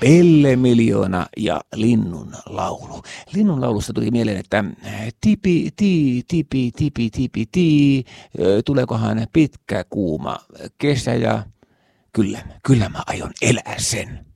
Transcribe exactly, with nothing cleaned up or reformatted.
Elle miljoona ja linnun laulu. Linnun laulusta tuli mieleen, että tipi, ti, tipi, tipi, tipi, ti, tuleekohan pitkä kuuma kesä ja kyllä, kyllä mä aion elää sen.